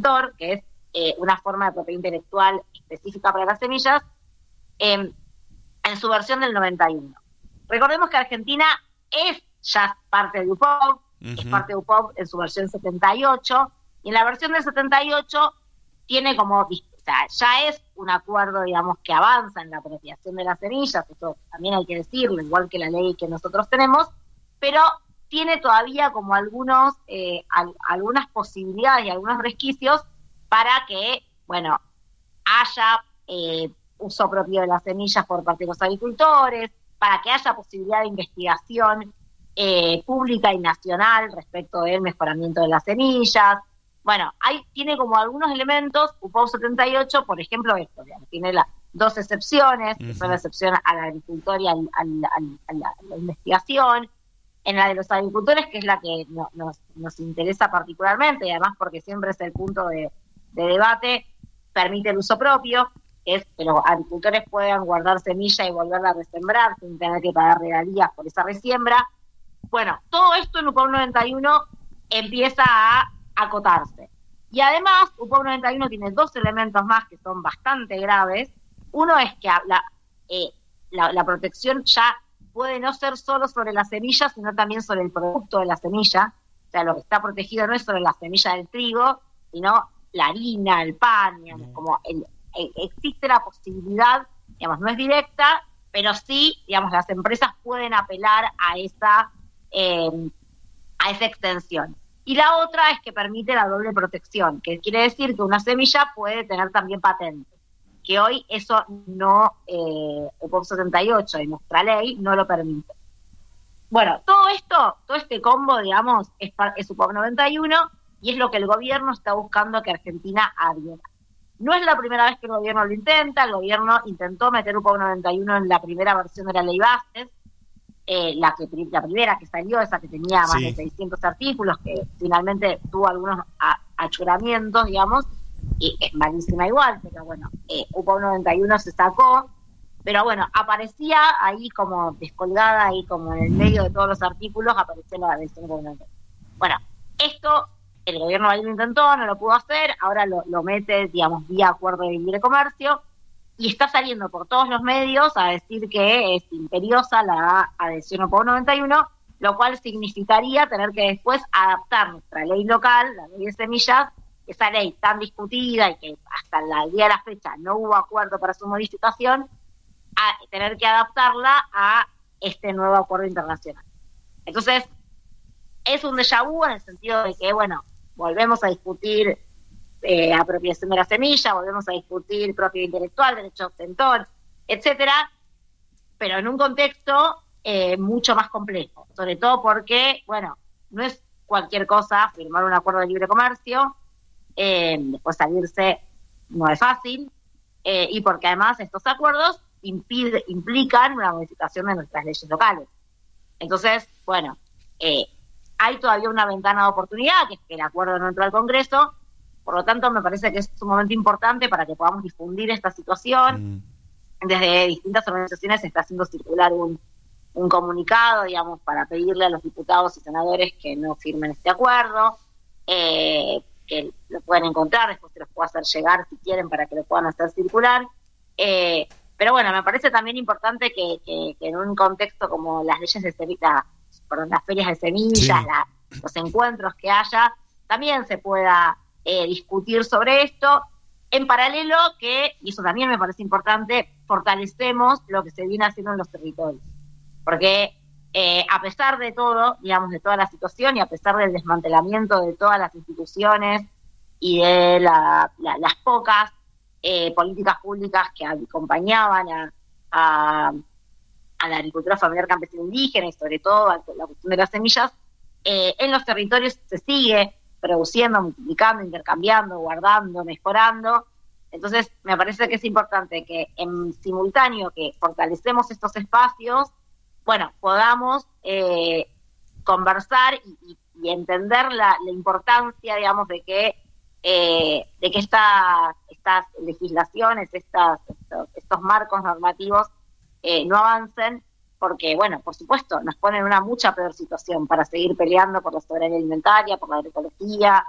agricultor, que es una forma de propiedad intelectual específica para las semillas, en su versión del 91. Recordemos que Argentina es ya parte de UPOV, es parte de UPOV en su versión 78, y en la versión del 78 tiene como, o sea, ya es un acuerdo, digamos, que avanza en la apropiación de las semillas, eso también hay que decirlo, igual que la ley que nosotros tenemos, pero tiene todavía como algunas posibilidades y algunos resquicios para que, bueno, haya uso propio de las semillas por parte de los agricultores, para que haya posibilidad de investigación pública y nacional respecto del mejoramiento de las semillas. Bueno, tiene como algunos elementos, UPOV 78, por ejemplo, esto, digamos, tiene dos excepciones, que son la excepción al agricultor y a la investigación. En la de los agricultores, que es la que nos interesa particularmente, y además porque siempre es el punto de debate, permite el uso propio, que es que los agricultores puedan guardar semilla y volverla a resembrar sin tener que pagar regalías por esa resiembra. Bueno, todo esto en UPOV 91 empieza a acotarse. Y además, UPOV 91 tiene dos elementos más que son bastante graves. Uno es que la protección ya puede no ser solo sobre la semilla, sino también sobre el producto de la semilla. O sea, lo que está protegido no es sobre la semilla del trigo, sino la harina, el pan, digamos, como existe la posibilidad, digamos, no es directa, pero sí, digamos, las empresas pueden apelar a esa extensión. Y la otra es que permite la doble protección, que quiere decir que una semilla puede tener también patente, que hoy eso no, UPOV 78 y nuestra ley no lo permite. Bueno, todo este combo, digamos, es UPOV 91 y es lo que el gobierno está buscando que Argentina adhiera. No es la primera vez que el gobierno lo intenta, el gobierno intentó meter UPOV 91 en la primera versión de la ley bases, la primera que salió, esa que tenía más de 600 artículos, que finalmente tuvo algunos achuramientos, digamos, y es malísima igual, pero bueno, UPOV 91 se sacó, pero bueno, aparecía ahí como descolgada, ahí como en el medio de todos los artículos, apareció la versión UPOV 91. Bueno, esto el gobierno ahí lo intentó, no lo pudo hacer, ahora lo mete, digamos, vía acuerdo de libre comercio, y está saliendo por todos los medios a decir que es imperiosa la adhesión a UPOV 91, lo cual significaría tener que después adaptar nuestra ley local, la ley de semillas, esa ley tan discutida y que hasta el día de la fecha no hubo acuerdo para su modificación, a tener que adaptarla a este nuevo acuerdo internacional. Entonces, es un déjà vu en el sentido de que, bueno, volvemos a discutir apropiación de la semilla, volvemos a discutir propiedad intelectual, derecho de autor, etcétera, pero en un contexto mucho más complejo, sobre todo porque, bueno, no es cualquier cosa firmar un acuerdo de libre comercio, después salirse no es fácil, y porque además estos acuerdos implican una modificación de nuestras leyes locales. Entonces, bueno, hay todavía una ventana de oportunidad, que es que el acuerdo no entró al Congreso, por lo tanto me parece que es un momento importante para que podamos difundir esta situación. Desde distintas organizaciones se está haciendo circular un comunicado, digamos, para pedirle a los diputados y senadores que no firmen este acuerdo, que lo pueden encontrar, después se los puedo hacer llegar si quieren para que lo puedan hacer circular. Pero bueno, me parece también importante que en un contexto como las leyes de semillas, las ferias de semillas, los encuentros que haya, también se pueda discutir sobre esto. En paralelo y eso también me parece importante, fortalecemos lo que se viene haciendo en los territorios. Porque a pesar de todo, digamos, de toda la situación y a pesar del desmantelamiento de todas las instituciones y de las pocas políticas públicas que acompañaban a la agricultura familiar campesina indígena y sobre todo a la cuestión de las semillas, en los territorios se sigue produciendo, multiplicando, intercambiando, guardando, mejorando. Entonces me parece que es importante que en simultáneo que fortalecemos estos espacios, bueno, podamos conversar y entender la importancia, digamos, de que estas legislaciones, estos marcos normativos no avancen, porque, bueno, por supuesto, nos ponen en una mucha peor situación para seguir peleando por la soberanía alimentaria, por la agroecología,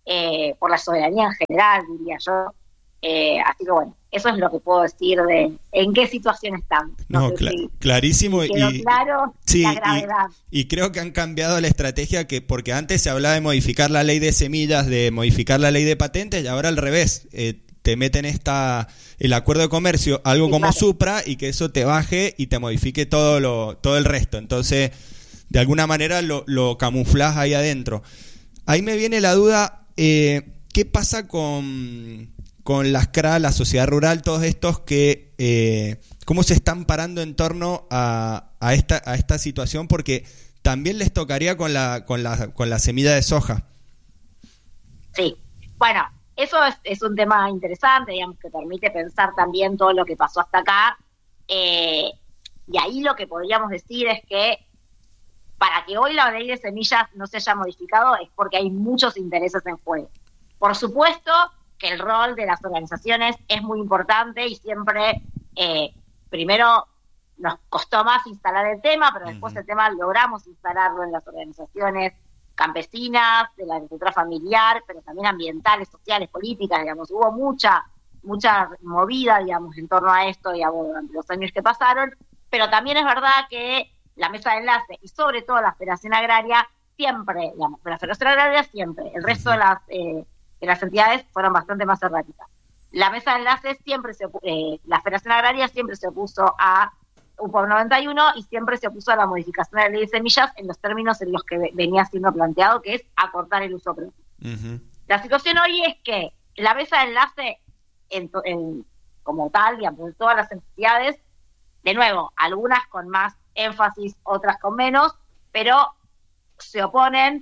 por la soberanía en general, diría yo. Así que bueno, eso es lo que puedo decir de en qué situación están. No, clarísimo. Y claro, sí, la gravedad. Y creo que han cambiado la estrategia, porque antes se hablaba de modificar la ley de semillas, de modificar la ley de patentes, y ahora al revés. Te meten el acuerdo de comercio, algo como supra, y que eso te baje y te modifique todo el resto. Entonces, de alguna manera lo camuflás ahí adentro. Ahí me viene la duda, ¿qué pasa con las CRA, la sociedad rural, todos estos que cómo se están parando en torno a esta situación? Porque también les tocaría con la semilla de soja. Sí, bueno, eso es un tema interesante, digamos, que permite pensar también todo lo que pasó hasta acá. Y ahí lo que podríamos decir es que para que hoy la ley de semillas no se haya modificado es porque hay muchos intereses en juego. Por supuesto que el rol de las organizaciones es muy importante y siempre, primero nos costó más instalar el tema, pero después el tema logramos instalarlo en las organizaciones campesinas, de la agricultura familiar, pero también ambientales, sociales, políticas, digamos. Hubo mucha movida, digamos, en torno a esto, digamos, durante los años que pasaron, pero también es verdad que la mesa de enlace y sobre todo la Federación Agraria siempre, digamos, la Federación Agraria siempre, el resto de las entidades fueron bastante más erráticas. La mesa de enlace la Federación Agraria siempre se opuso a UPOV 91 y siempre se opuso a la modificación de la ley de semillas en los términos en los que venía siendo planteado, que es acortar el uso propio. La situación hoy es que la mesa de enlace, como tal, digamos, de todas las entidades, de nuevo, algunas con más énfasis, otras con menos, pero se oponen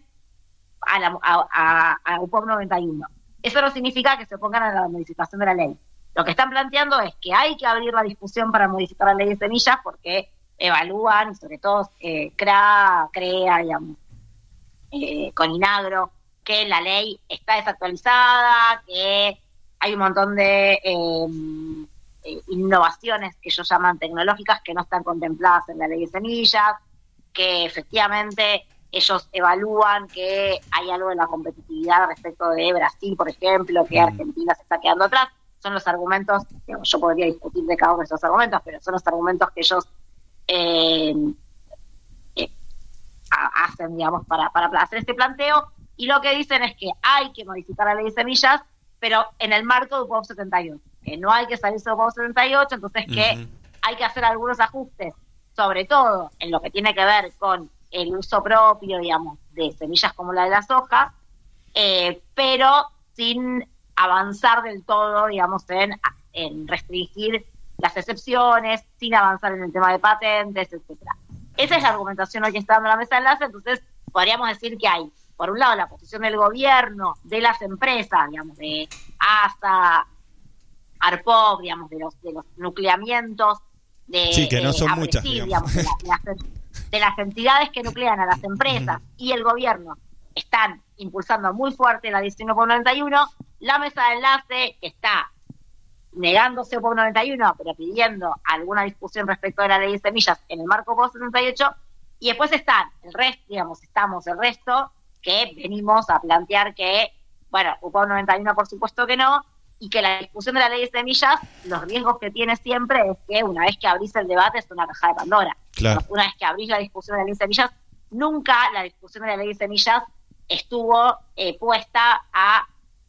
a UPOV 91. Eso no significa que se opongan a la modificación de la ley. Lo que están planteando es que hay que abrir la discusión para modificar la ley de semillas porque evalúan, y sobre todo CREA, digamos, con INAGRO, que la ley está desactualizada, que hay un montón de innovaciones que ellos llaman tecnológicas que no están contempladas en la ley de semillas, que efectivamente ellos evalúan que hay algo de la competitividad respecto de Brasil, por ejemplo, que Argentina se está quedando atrás. Son los argumentos, digamos, yo podría discutir de cada uno de esos argumentos, pero son los argumentos que ellos hacen, digamos, para hacer este planteo, y lo que dicen es que hay que modificar la ley de semillas, pero en el marco de UPOV 78, que no hay que salirse de UPOV 78, entonces que hay que hacer algunos ajustes, sobre todo en lo que tiene que ver con el uso propio, digamos, de semillas como la de la soja, pero sin avanzar del todo, digamos, en restringir las excepciones, sin avanzar en el tema de patentes, etcétera. Esa es la argumentación hoy que está dando la mesa de enlace. Entonces podríamos decir que hay, por un lado, la posición del gobierno, de las empresas, digamos, de ASA, ARPOV, digamos, de los nucleamientos, sí, que no son muchas, digamos, de las entidades que nuclean a las empresas y el gobierno están impulsando muy fuerte la 1991, la mesa de enlace que está negándose UPOV 91, pero pidiendo alguna discusión respecto de la ley de semillas en el marco UPOV 78, y después están el resto, digamos, estamos el resto que venimos a plantear que, bueno, UPOV 91 por supuesto que no, y que la discusión de la ley de semillas, los riesgos que tiene siempre es que una vez que abrís el debate es una caja de Pandora. Claro. Una vez que abrís la discusión de la ley de semillas, nunca la discusión de la ley de semillas estuvo puesta a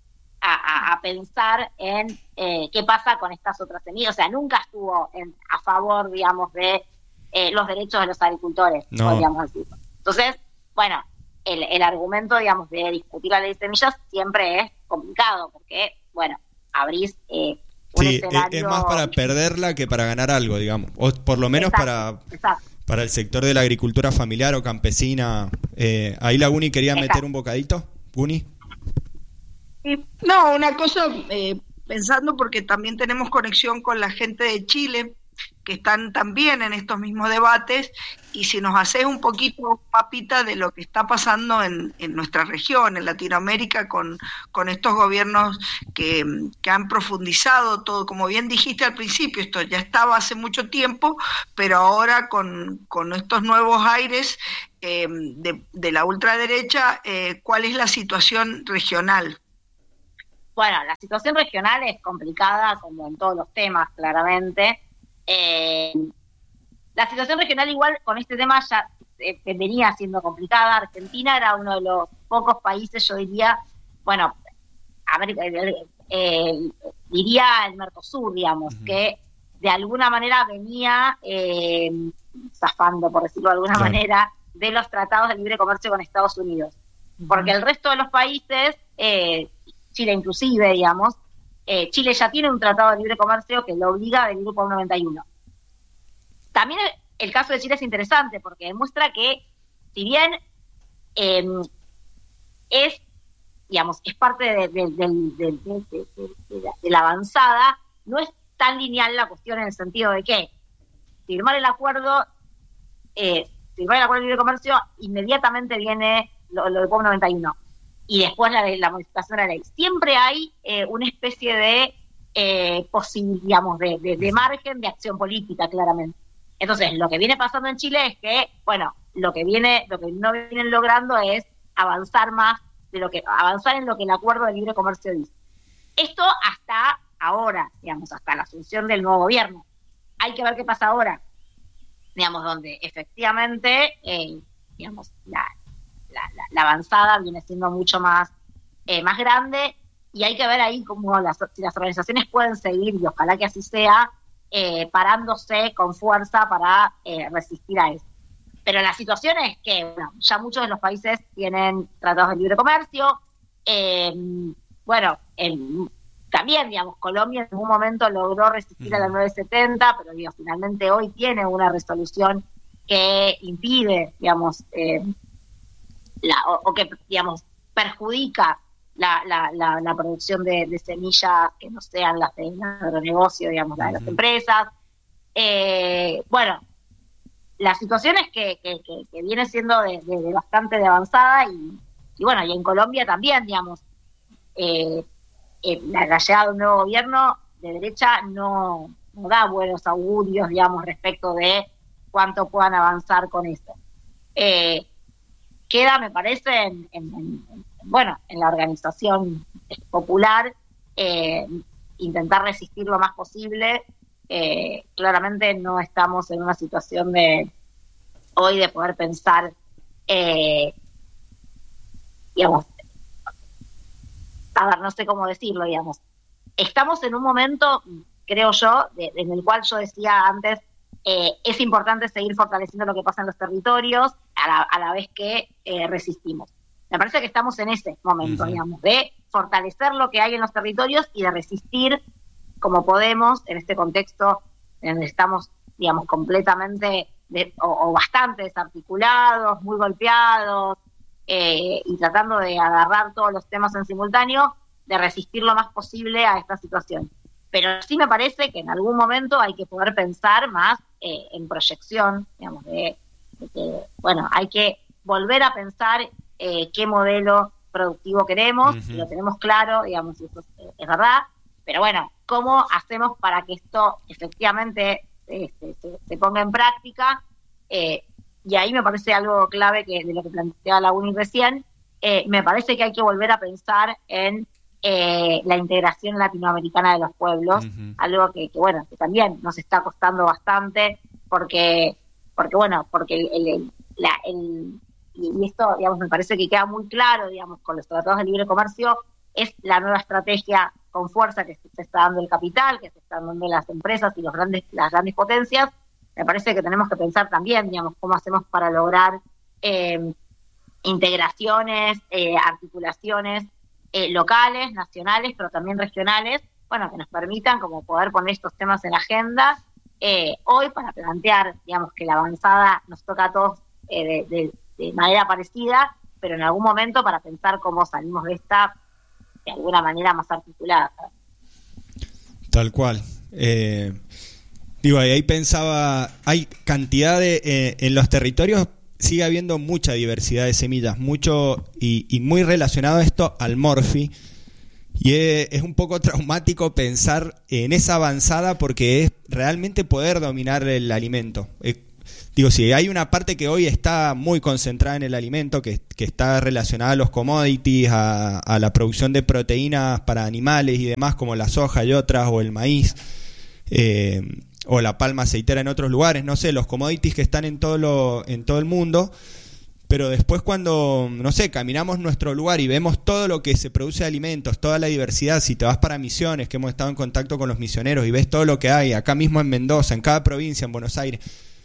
pensar en qué pasa con estas otras semillas. O sea, nunca estuvo a favor, digamos, de los derechos de los agricultores, podríamos decir. Entonces, bueno, el argumento, digamos, de discutir la ley de semillas siempre es complicado, porque, bueno, abrís un escenario... Es más para perderla que para ganar algo, digamos, o por lo menos para el sector de la agricultura familiar o campesina. Ahí la Guni quería meter un bocadito. Guni. No, una cosa, pensando porque también tenemos conexión con la gente de Chile, que están también en estos mismos debates, y si nos haces un poquito mapita de lo que está pasando en nuestra región, en Latinoamérica, con estos gobiernos que han profundizado todo, como bien dijiste al principio, esto ya estaba hace mucho tiempo, pero ahora con estos nuevos aires de la ultraderecha, ¿cuál es la situación regional Bueno, la situación regional es complicada, como en todos los temas, claramente. La situación regional igual con este tema ya venía siendo complicada. Argentina era uno de los pocos países, yo diría, bueno, diría el Mercosur, digamos, que de alguna manera venía zafando, por decirlo de alguna manera, de los tratados de libre comercio con Estados Unidos. Porque el resto de los países, Chile inclusive, digamos, Chile ya tiene un tratado de libre comercio que lo obliga del Grupo 91. También el caso de Chile es interesante porque demuestra que, si bien es parte de la avanzada, no es tan lineal la cuestión en el sentido de que firmar el acuerdo de libre comercio, inmediatamente viene lo del POM 91 y después la modificación de la ley. Siempre hay una especie de de margen de acción política, claramente. Entonces, lo que viene pasando en Chile es que, bueno, lo que no vienen logrando es avanzar en lo que el acuerdo de libre comercio dice. Esto hasta ahora, digamos, hasta la asunción del nuevo gobierno. Hay que ver qué pasa ahora, digamos, donde efectivamente, la avanzada viene siendo mucho más grande, y hay que ver ahí cómo si las organizaciones pueden seguir, y ojalá que así sea, parándose con fuerza para resistir a eso. Pero la situación es que, bueno, ya muchos de los países tienen tratados de libre comercio. También, digamos, Colombia en algún momento logró resistir a la 970, pero finalmente hoy tiene una resolución que impide, digamos, o que, digamos, perjudica la producción de semillas que no sean las de agronegocio, digamos, las de las empresas. La situación es que viene siendo de bastante de avanzada, y en Colombia también, digamos, la llegada de un nuevo gobierno de derecha no da buenos augurios, digamos, respecto de cuánto puedan avanzar con eso. Queda, me parece, en la organización popular, intentar resistir lo más posible. Claramente no estamos en una situación hoy de poder pensar, no sé cómo decirlo, digamos. Estamos en un momento, creo yo, en el cual yo decía antes, es importante seguir fortaleciendo lo que pasa en los territorios a la vez que resistimos. Me parece que estamos en ese momento, digamos, de fortalecer lo que hay en los territorios y de resistir como podemos en este contexto en donde estamos, digamos, completamente o bastante desarticulados, muy golpeados, y tratando de agarrar todos los temas en simultáneo, de resistir lo más posible a esta situación. Pero sí me parece que en algún momento hay que poder pensar más en proyección, digamos, hay que volver a pensar qué modelo productivo queremos, y lo tenemos claro, digamos, y eso es verdad, pero bueno, ¿cómo hacemos para que esto efectivamente se ponga en práctica? Y ahí me parece algo clave de lo que planteaba la Uni recién. Me parece que hay que volver a pensar en la integración latinoamericana de los pueblos, algo que también nos está costando bastante, porque y esto, digamos, me parece que queda muy claro, digamos, con los tratados de libre comercio, es la nueva estrategia con fuerza que se está dando el capital, que se están dando las empresas y las grandes potencias. Me parece que tenemos que pensar también, digamos, cómo hacemos para lograr integraciones, articulaciones locales, nacionales, pero también regionales, que nos permitan como poder poner estos temas en la agenda hoy, para plantear, digamos, que la avanzada nos toca a todos de manera parecida, pero en algún momento para pensar cómo salimos de esta de alguna manera más articulada. Tal cual. Ahí pensaba, hay cantidad en los territorios sigue habiendo mucha diversidad de semillas, mucho y muy relacionado esto al Morphy, y es un poco traumático pensar en esa avanzada, porque es realmente poder dominar el alimento. si hay una parte que hoy está muy concentrada en el alimento, que está relacionada a los commodities, a la producción de proteínas para animales y demás, como la soja y otras, o el maíz, o la palma aceitera en otros lugares, no sé, los commodities que están en todo el mundo. Pero después cuando, no sé, caminamos nuestro lugar y vemos todo lo que se produce de alimentos, toda la diversidad, si te vas para Misiones, que hemos estado en contacto con los misioneros, y ves todo lo que hay, acá mismo en Mendoza, en cada provincia, en Buenos Aires,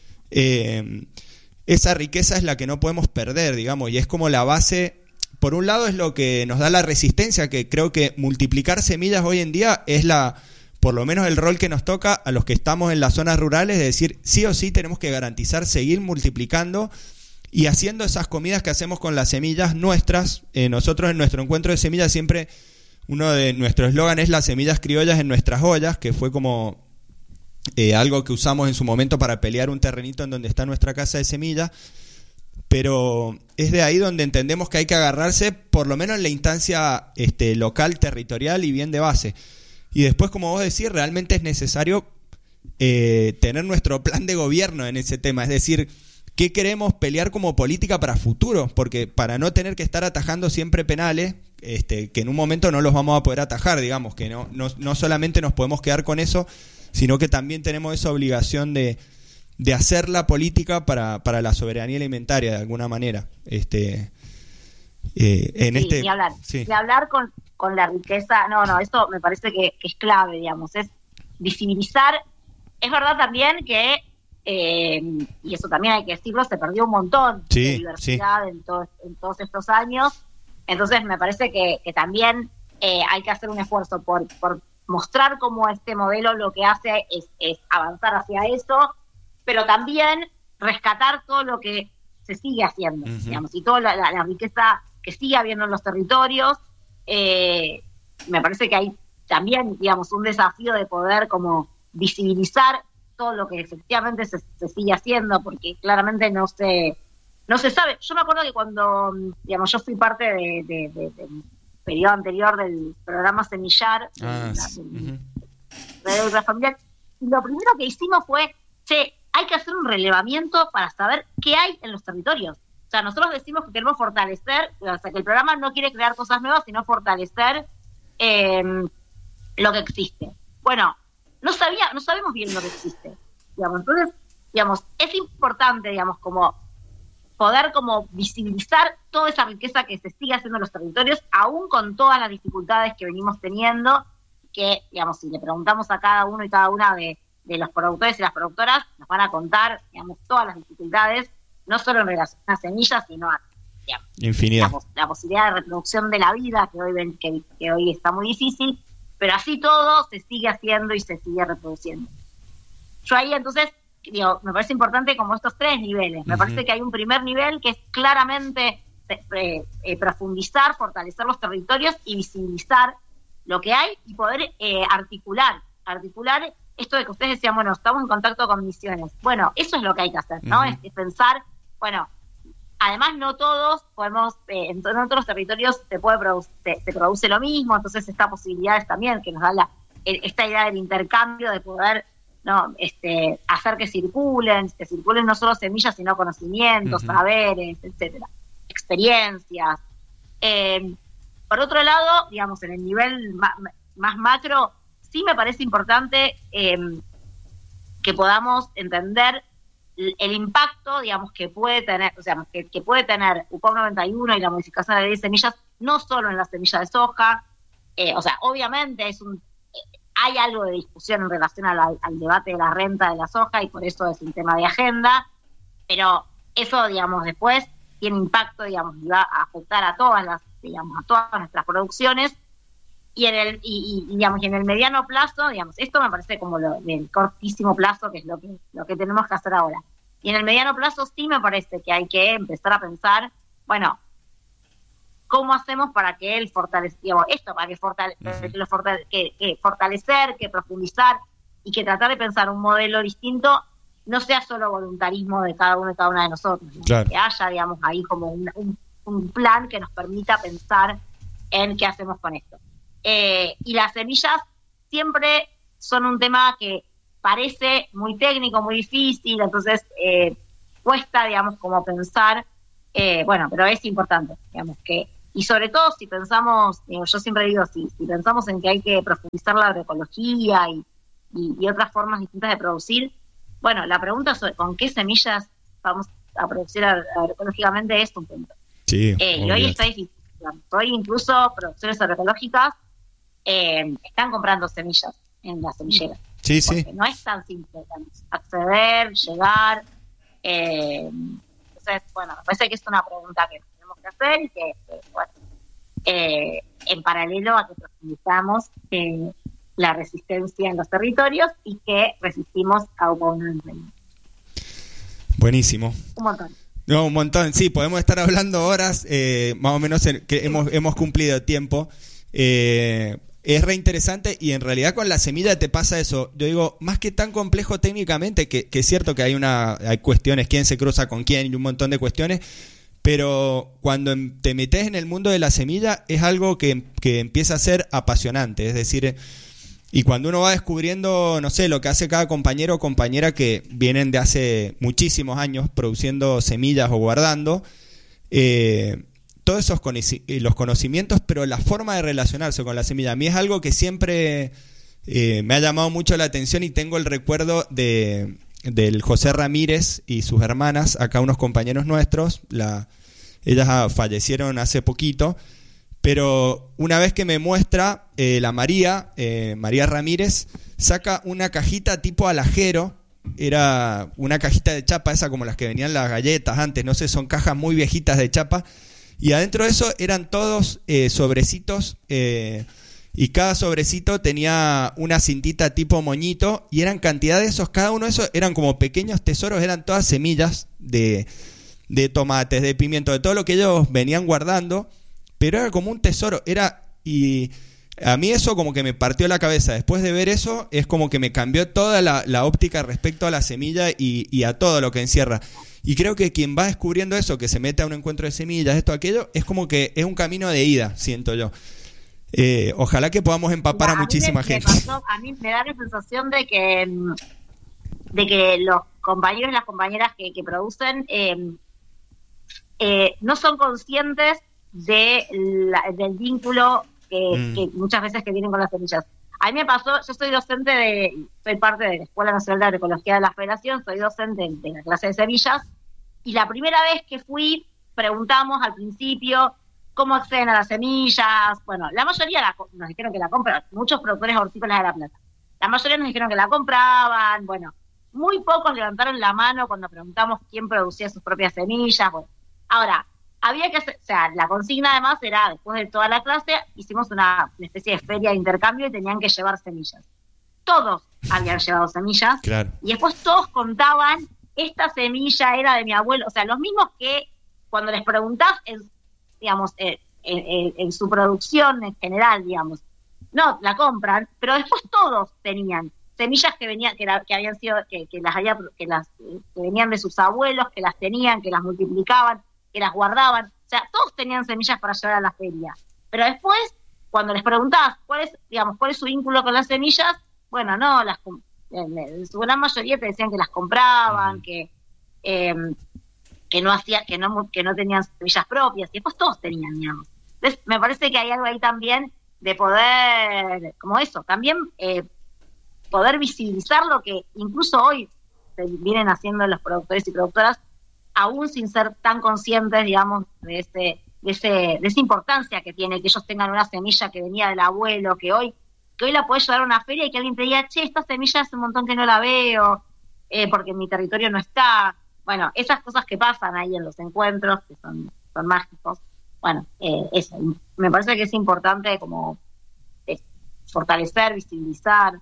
esa riqueza es la que no podemos perder, digamos, y es como la base. Por un lado es lo que nos da la resistencia, que creo que multiplicar semillas hoy en día es por lo menos el rol que nos toca a los que estamos en las zonas rurales, de decir, sí o sí tenemos que garantizar seguir multiplicando y haciendo esas comidas que hacemos con las semillas nuestras. Nosotros en nuestro encuentro de semillas siempre, uno de nuestros eslogan es las semillas criollas en nuestras ollas, que fue como algo que usamos en su momento para pelear un terrenito en donde está nuestra casa de semillas, pero es de ahí donde entendemos que hay que agarrarse, por lo menos en la instancia local, territorial y bien de base. Y después, como vos decís, realmente es necesario tener nuestro plan de gobierno en ese tema, es decir, ¿qué queremos pelear como política para futuro? Porque para no tener que estar atajando siempre penales, que en un momento no los vamos a poder atajar, digamos, que no solamente nos podemos quedar con eso, sino que también tenemos esa obligación de hacer la política para la soberanía alimentaria de alguna manera. Ni hablar. Sí. Ni hablar con la riqueza. No, esto me parece que es clave, digamos, es visibilizar. Es verdad también que y eso también hay que decirlo, se perdió un montón de diversidad en todos estos años. Entonces me parece que también hay que hacer un esfuerzo por mostrar cómo este modelo lo que hace es avanzar hacia eso, pero también rescatar todo lo que se sigue haciendo, digamos, y toda la riqueza que sigue habiendo en los territorios. Me parece que hay también, digamos, un desafío de poder como visibilizar todo lo que efectivamente se sigue haciendo, porque claramente no se sabe. Yo me acuerdo que cuando, digamos, yo fui parte del periodo anterior del programa Semillar, de familiar, y lo primero que hicimos fue, hay que hacer un relevamiento para saber qué hay en los territorios. O sea, nosotros decimos que queremos fortalecer, o sea, que el programa no quiere crear cosas nuevas, sino fortalecer lo que existe. Bueno, no sabemos bien lo que existe, digamos. Entonces, digamos, es importante, digamos, como poder como visibilizar toda esa riqueza que se sigue haciendo en los territorios, aún con todas las dificultades que venimos teniendo, que, digamos, si le preguntamos a cada uno y cada una de los productores y las productoras, nos van a contar, digamos, todas las dificultades, no solo en relación a semillas, sino a, digamos, infinidad. La posibilidad de reproducción de la vida, que hoy está muy difícil, pero así todo se sigue haciendo y se sigue reproduciendo. Yo ahí entonces, digo, me parece importante como estos tres niveles. Me parece que hay un primer nivel que es claramente profundizar, fortalecer los territorios y visibilizar lo que hay y poder articular esto de que ustedes decían, bueno, estamos en contacto con Misiones. Bueno, eso es lo que hay que hacer, ¿no? Es pensar, bueno, además no todos podemos, en otros territorios se produce lo mismo, entonces estas posibilidades también que nos da esta idea del intercambio, de poder, ¿no? Hacer que circulen no solo semillas, sino conocimientos, saberes, etcétera, experiencias. Por otro lado, digamos, en el nivel más macro, sí me parece importante que podamos entender el impacto, digamos, que puede tener, o sea, que puede tener UPOP 91 y la modificación de la ley de semillas, no solo en la semilla de soja. O sea, obviamente hay algo de discusión en relación al debate de la renta de la soja, y por eso es un tema de agenda, pero eso, digamos, después tiene impacto, digamos, y va a afectar a todas nuestras producciones. Y en el mediano plazo, digamos, esto me parece como el cortísimo plazo, que es lo que tenemos que hacer ahora. Y en el mediano plazo sí me parece que hay que empezar a pensar, bueno, ¿cómo hacemos para que fortalecer, que profundizar y que tratar de pensar un modelo distinto no sea solo voluntarismo de cada uno y cada una de nosotros, ¿no? Claro. Que haya, digamos, ahí como un plan que nos permita pensar en qué hacemos con esto. Y las semillas siempre son un tema que parece muy técnico, muy difícil, entonces cuesta, digamos, como pensar, pero es importante, digamos, y sobre todo si pensamos, yo siempre digo, si pensamos en que hay que profundizar la agroecología y otras formas distintas de producir, bueno, la pregunta sobre con qué semillas vamos a producir agroecológicamente es un punto. Sí, y hoy está difícil. Hoy incluso producciones agroecológicas están comprando semillas en las semilleras. Sí, sí. No es tan simple, digamos, acceder, llegar. Entonces, bueno, me parece que es una pregunta que tenemos que hacer y que en paralelo a que profundizamos la resistencia en los territorios y que resistimos a un Buenísimo. Un montón. No, un montón. Sí, podemos estar hablando horas, más o menos que hemos cumplido el tiempo. Es re interesante y en realidad con la semilla te pasa eso. Yo digo, más que tan complejo técnicamente, que es cierto que hay cuestiones, quién se cruza con quién y un montón de cuestiones, pero cuando te metes en el mundo de la semilla es algo que empieza a ser apasionante. Es decir, y cuando uno va descubriendo, no sé, lo que hace cada compañero o compañera que vienen de hace muchísimos años produciendo semillas o guardando, todos esos los conocimientos, pero la forma de relacionarse con la semilla. A mí es algo que siempre me ha llamado mucho la atención y tengo el recuerdo del José Ramírez y sus hermanas, acá unos compañeros nuestros, ellas fallecieron hace poquito, pero una vez que me muestra la María Ramírez, saca una cajita tipo alajero, era una cajita de chapa, esa como las que venían las galletas antes, no sé, son cajas muy viejitas de chapa, y adentro de eso eran todos sobrecitos, y cada sobrecito tenía una cintita tipo moñito, y eran cantidad de esos, cada uno de esos eran como pequeños tesoros, eran todas semillas de tomates, de pimiento, de todo lo que ellos venían guardando, pero era como un tesoro, y a mí eso como que me partió la cabeza. Después de ver eso, es como que me cambió toda la óptica respecto a la semilla y a todo lo que encierra. Y creo que quien va descubriendo eso, que se mete a un encuentro de semillas, esto, aquello, es como que es un camino de ida, siento yo. Ojalá que podamos empapar a muchísima gente. A mí me da la sensación de que los compañeros y las compañeras que producen no son conscientes del vínculo que muchas veces que tienen con las semillas. A mí me pasó, yo soy parte de la Escuela Nacional de Agroecología de la Federación, soy docente de la clase de semillas, y la primera vez que fui, preguntamos al principio cómo acceden a las semillas. Bueno, la mayoría nos dijeron que la compran, muchos productores hortícolas de La Plata. La mayoría nos dijeron que la compraban, bueno, muy pocos levantaron la mano cuando preguntamos quién producía sus propias semillas. Bueno, ahora, había que hacer, o sea, la consigna además era, después de toda la clase, hicimos una especie de feria de intercambio y tenían que llevar semillas. Todos habían llevado semillas, claro. Y después todos contaban, esta semilla era de mi abuelo, o sea, los mismos que cuando les preguntás, en su producción en general, digamos, no, la compran, pero después todos tenían semillas que venían, que habían sido, que venían de sus abuelos, que las tenían, que las multiplicaban, que las guardaban, o sea, todos tenían semillas para llevar a la feria. Pero después, cuando les preguntabas cuál es su vínculo con las semillas, bueno, no, en su gran mayoría te decían que las compraban, que no tenían semillas propias, y después todos tenían, digamos. Entonces, me parece que hay algo ahí también de poder, como eso, también poder visibilizar lo que incluso hoy se vienen haciendo los productores y productoras, aún sin ser tan conscientes, digamos, de esa importancia que tiene que ellos tengan una semilla que venía del abuelo, que hoy la podés llevar a una feria y que alguien te diga, che, esta semilla hace un montón que no la veo, porque en mi territorio no está. Bueno, esas cosas que pasan ahí en los encuentros, que son mágicos. Bueno, eso, me parece que es importante como fortalecer, visibilizar,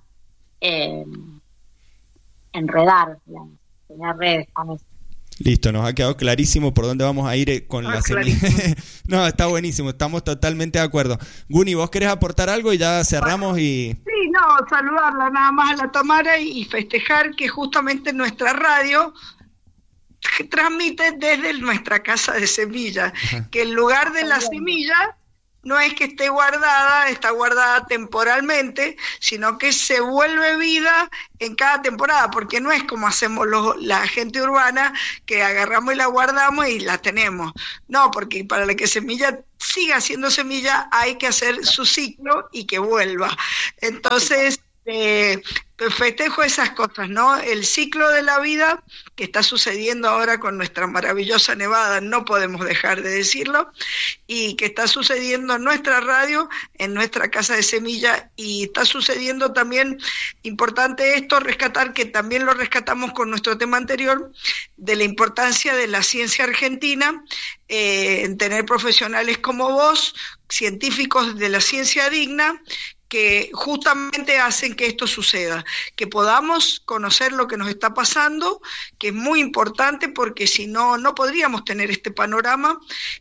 enredar, digamos, tener redes con eso. Listo, nos ha quedado clarísimo por dónde vamos a ir con la semilla. No, está buenísimo, estamos totalmente de acuerdo. Guni, ¿vos querés aportar algo y ya cerramos? Sí, saludarla nada más a la Tamara y festejar que justamente nuestra radio transmite desde nuestra casa de semilla, que en lugar de la semilla no es que esté guardada, está guardada temporalmente, sino que se vuelve vida en cada temporada, porque no es como hacemos la gente urbana, que agarramos y la guardamos y la tenemos. No, porque para que semilla siga siendo semilla hay que hacer su ciclo y que vuelva. Entonces, festejo esas cosas, ¿no? El ciclo de la vida que está sucediendo ahora con nuestra maravillosa Nevada, no podemos dejar de decirlo, y que está sucediendo en nuestra radio, en nuestra Casa de Semilla, y está sucediendo también, importante esto, rescatar, que también lo rescatamos con nuestro tema anterior, de la importancia de la ciencia argentina, en tener profesionales como vos, científicos de la ciencia digna, que justamente hacen que esto suceda, que podamos conocer lo que nos está pasando, que es muy importante, porque si no, no podríamos tener este panorama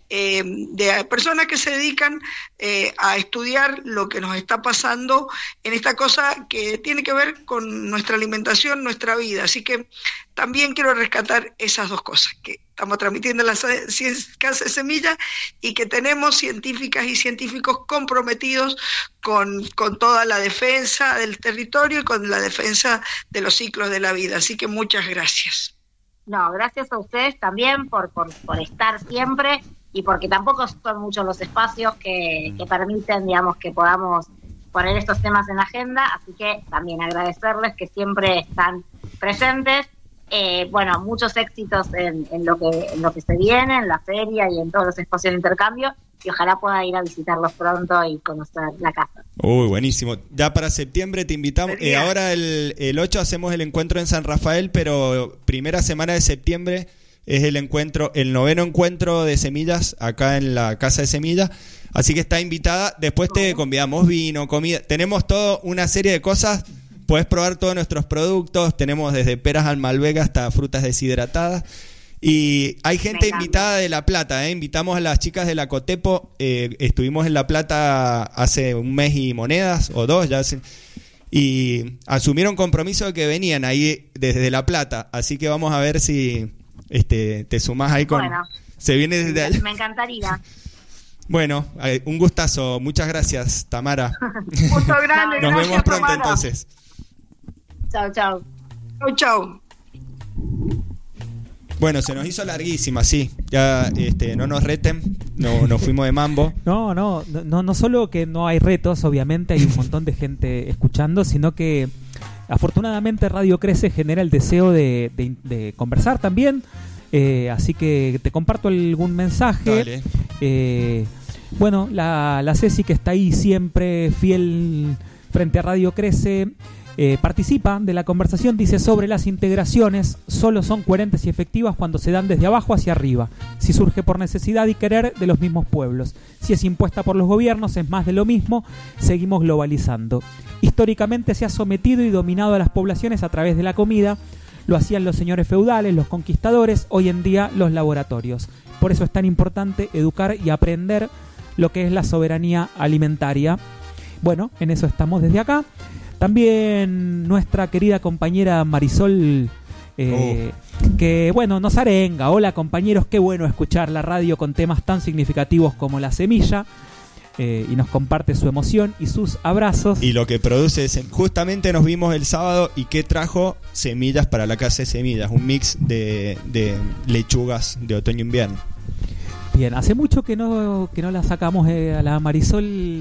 de personas que se dedican a estudiar lo que nos está pasando en esta cosa que tiene que ver con nuestra alimentación, nuestra vida. Así que también quiero rescatar esas dos cosas, que estamos transmitiendo en la Casa de Semilla y que tenemos científicas y científicos comprometidos con toda la defensa del territorio y con la defensa de los ciclos de la vida. Así que muchas gracias. No, gracias a ustedes también por estar siempre, y porque tampoco son muchos los espacios que permiten, digamos, que podamos poner estos temas en la agenda, así que también agradecerles que siempre están presentes. Bueno, muchos éxitos en lo que se viene, en la feria y en todos los espacios de intercambio, y ojalá pueda ir a visitarlos pronto y conocer la casa. Uy, buenísimo. Ya para septiembre te invitamos. Ahora el 8 hacemos el encuentro en San Rafael, pero primera semana de septiembre es el 9º encuentro de semillas acá en la Casa de Semillas. Así que está invitada. Después te convidamos vino, comida. Tenemos toda una serie de cosas. Puedes probar todos nuestros productos. Tenemos desde peras al Malbec hasta frutas deshidratadas. Y hay gente invitada de La Plata, Invitamos a las chicas de la Cotepo. Estuvimos en La Plata hace un mes y monedas, o dos ya. Y asumieron compromiso de que venían ahí desde La Plata. Así que vamos a ver si te sumás ahí con... Bueno, se viene desde allá. Me encantaría. Bueno, un gustazo. Muchas gracias, Tamara. Un gusto grande. Nos vemos pronto, Tamara. entonces. Chau, chau. Chau, chau. Bueno, se nos hizo larguísima, sí. Ya no nos reten, nos fuimos de mambo. No solo que no hay retos, obviamente hay un montón de gente escuchando, sino que afortunadamente Radio Crece genera el deseo de conversar también. Así que te comparto algún mensaje. Dale. Bueno, la Ceci, que está ahí siempre fiel frente a Radio Crece, participa de la conversación. Dice: sobre las integraciones, solo son coherentes y efectivas cuando se dan desde abajo hacia arriba, si surge por necesidad y querer de los mismos pueblos. Si es impuesta por los gobiernos, es más de lo mismo, seguimos globalizando. Históricamente se ha sometido y dominado a las poblaciones a través de la comida. Lo hacían los señores feudales, los conquistadores, hoy en día los laboratorios. Por eso es tan importante educar y aprender lo que es la soberanía alimentaria. Bueno, en eso estamos desde acá. También nuestra querida compañera Marisol, que bueno, nos arenga. Hola compañeros, qué bueno escuchar la radio con temas tan significativos como la semilla. Y nos comparte su emoción y sus abrazos. Y lo que produce, justamente nos vimos el sábado y que trajo semillas para la Casa de Semillas, un mix de lechugas de otoño-invierno. Bien, hace mucho que no la sacamos a la Marisol.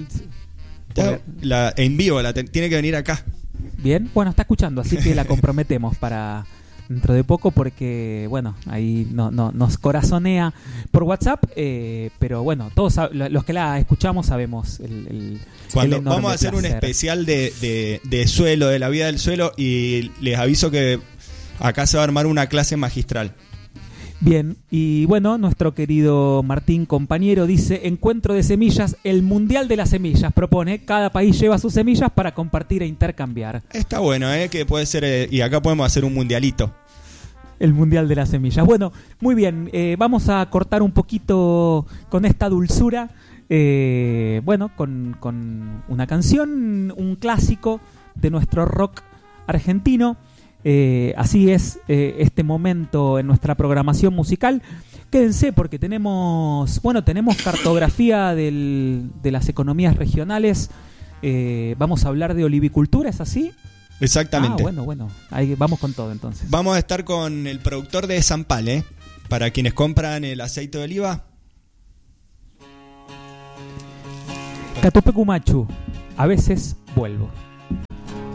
En vivo, tiene que venir acá. Bien, bueno, está escuchando, así que la comprometemos para dentro de poco, porque bueno, ahí nos corazonea por WhatsApp, pero bueno, todos los que la escuchamos sabemos cuando vamos a hacer placer. Un especial de suelo, de la vida del suelo, y les aviso que acá se va a armar una clase magistral. Bien, y bueno, nuestro querido Martín, compañero, dice: encuentro de semillas, el Mundial de las Semillas propone, cada país lleva sus semillas para compartir e intercambiar. Está bueno, que puede ser, y acá podemos hacer un mundialito. El Mundial de las Semillas. Bueno, muy bien, vamos a cortar un poquito con esta dulzura, bueno, con una canción, un clásico de nuestro rock argentino. Así es este momento en nuestra programación musical, Quédense porque tenemos cartografía de las economías regionales. Vamos a hablar de olivicultura, ¿es así? Exactamente. Bueno, ahí vamos con todo entonces. Vamos a estar con el productor de Zampal, para quienes compran el aceite de oliva. Catupecu Machu, a veces vuelvo.